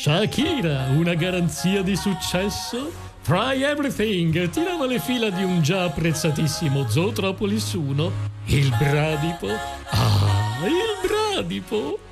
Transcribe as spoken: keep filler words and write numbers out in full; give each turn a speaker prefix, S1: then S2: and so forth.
S1: Shakira, una garanzia di successo? Try Everything tirava le fila di un già apprezzatissimo Zootropolis uno, il bradipo. Ah, il bradipo!